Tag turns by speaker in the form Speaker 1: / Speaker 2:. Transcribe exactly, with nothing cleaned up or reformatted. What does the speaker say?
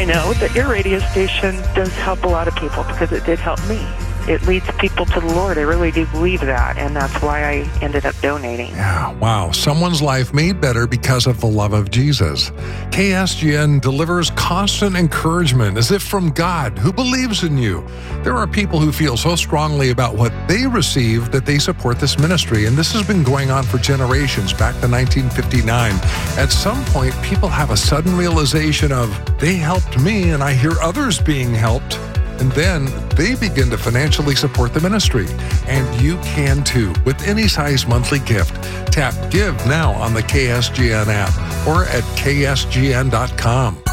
Speaker 1: I know that your radio station does help a lot of people because it did help me. It leads people to the Lord. I really do believe that, and that's why I ended up donating.
Speaker 2: Yeah, wow. Someone's life made better because of the love of Jesus. K S G N delivers constant encouragement as if from God, who believes in you. There are people who feel so strongly about what they receive that they support this ministry, and this has been going on for generations, back to nineteen fifty-nine. At some point, people have a sudden realization of, they helped me, and I hear others being helped. And then they begin to financially support the ministry. And you can too, with any size monthly gift. Tap Give now on the K S G N app or at K S G N dot com.